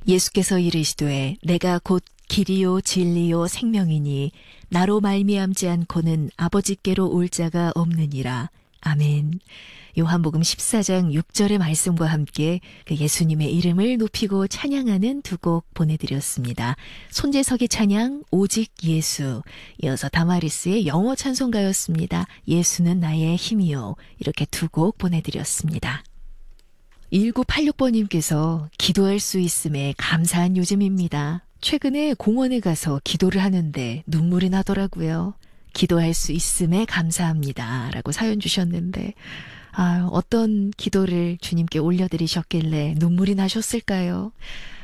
예수께서 이르시되 내가 곧 길이요 진리요 생명이니 나로 말미암지 않고는 아버지께로 올 자가 없느니라. 아멘. 요한복음 14장 6절의 말씀과 함께 그 예수님의 이름을 높이고 찬양하는 두 곡 보내드렸습니다. 손재석의 찬양 오직 예수, 이어서 다마리스의 영어 찬송가였습니다. 예수는 나의 힘이요. 이렇게 두 곡 보내드렸습니다. 1986번님께서 기도할 수 있음에 감사한 요즘입니다. 최근에 공원에 가서 기도를 하는데 눈물이 나더라고요. 기도할 수 있음에 감사합니다. 라고 사연 주셨는데 어떤 기도를 주님께 올려드리셨길래 눈물이 나셨을까요?